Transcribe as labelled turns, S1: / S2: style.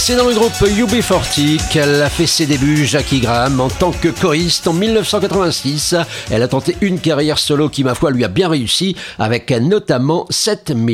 S1: C'est dans le groupe UB40 qu'elle a fait ses débuts, Jackie Graham, en tant que choriste en 1986. Elle a tenté une carrière solo qui, ma foi, lui a bien réussi, avec notamment 7